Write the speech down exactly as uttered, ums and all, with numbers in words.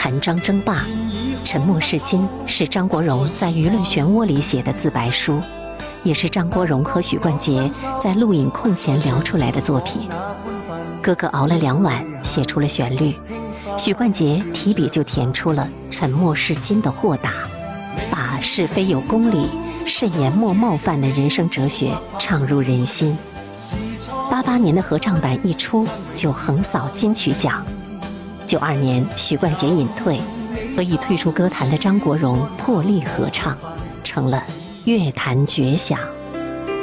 谭张争霸，沉默是金是张国荣在舆论漩涡里写的自白书，也是张国荣和许冠杰在录影空闲聊出来的作品。哥哥熬了两晚写出了旋律，许冠杰提笔就填出了沉默是金的豁达，把是非有公理、慎言莫冒犯的人生哲学唱入人心。八八年的合唱版一出就横扫金曲奖。九二年许冠杰隐退，和已退出歌坛的张国荣破例合唱，成了乐坛绝响。